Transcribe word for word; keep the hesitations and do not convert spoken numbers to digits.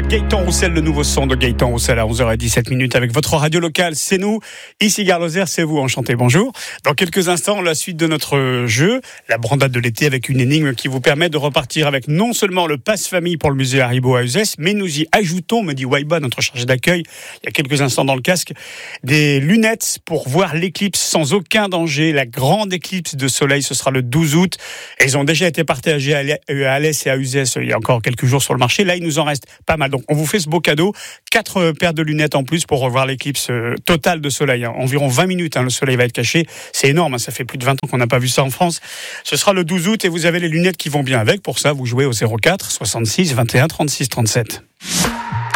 Gaëtan Roussel, le nouveau son de Gaëtan Roussel à onze heures dix-sept minutes avec votre radio locale, c'est nous. Ici Gare Lozère, c'est vous, enchanté, bonjour. Dans quelques instants, la suite de notre jeu, la brandade de l'été avec une énigme qui vous permet de repartir avec non seulement le passe-famille pour le musée Haribo à Uzès, mais nous y ajoutons, me dit Waiba, notre chargé d'accueil, il y a quelques instants dans le casque, des lunettes pour voir l'éclipse sans aucun danger. La grande éclipse de soleil, ce sera le douze août. Elles ont déjà été partagées à Alès et à Uzès il y a encore quelques jours sur le marché. Là, il nous en reste pas mal. Donc, on vous fait ce beau cadeau. Quatre paires de lunettes en plus pour revoir l'éclipse totale de soleil. Environ vingt minutes, hein, le soleil va être caché. C'est énorme, hein, ça fait plus de vingt ans qu'on n'a pas vu ça en France. Ce sera le douze août et vous avez les lunettes qui vont bien avec. Pour ça, vous jouez au zéro quatre soixante-six vingt et un trente-six trente-sept.